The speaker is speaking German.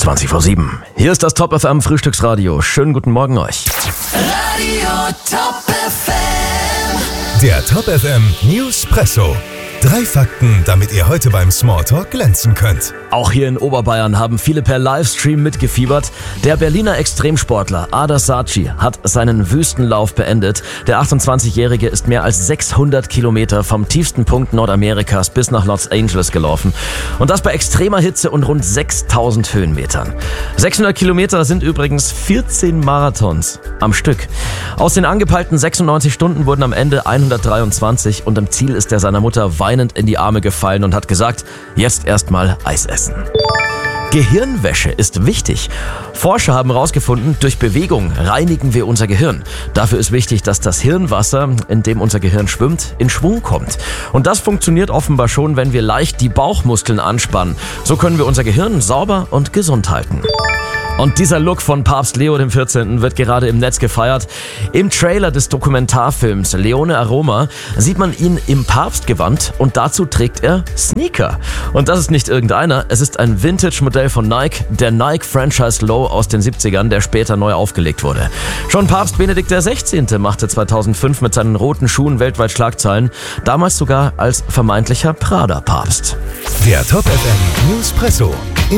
20:07. Hier ist das Top FM Frühstücksradio. Schönen guten Morgen euch. Radio Top FM. Der Top FM Newspresso. 3 Fakten, damit ihr heute beim Smalltalk glänzen könnt. Auch hier in Oberbayern haben viele per Livestream mitgefiebert. Der Berliner Extremsportler Ada Saatchi hat seinen Wüstenlauf beendet. Der 28-Jährige ist mehr als 600 Kilometer vom tiefsten Punkt Nordamerikas bis nach Los Angeles gelaufen. Und das bei extremer Hitze und rund 6000 Höhenmetern. 600 Kilometer sind übrigens 14 Marathons am Stück. Aus den angepeilten 96 Stunden wurden am Ende 123 und im Ziel ist er seiner Mutter weinend in die Arme gefallen und hat gesagt, jetzt erstmal Eis essen. Gehirnwäsche ist wichtig. Forscher haben herausgefunden, durch Bewegung reinigen wir unser Gehirn. Dafür ist wichtig, dass das Hirnwasser, in dem unser Gehirn schwimmt, in Schwung kommt. Und das funktioniert offenbar schon, wenn wir leicht die Bauchmuskeln anspannen. So können wir unser Gehirn sauber und gesund halten. Und dieser Look von Papst Leo XIV. Wird gerade im Netz gefeiert. Im Trailer des Dokumentarfilms Leone a Roma sieht man ihn im Papstgewand und dazu trägt er Sneaker. Und das ist nicht irgendeiner, es ist ein Vintage-Modell von Nike, der Nike Franchise Low aus den 70ern, der später neu aufgelegt wurde. Schon Papst Benedikt XVI. Machte 2005 mit seinen roten Schuhen weltweit Schlagzeilen, damals sogar als vermeintlicher Prada-Papst. Der Top FM Newspresso.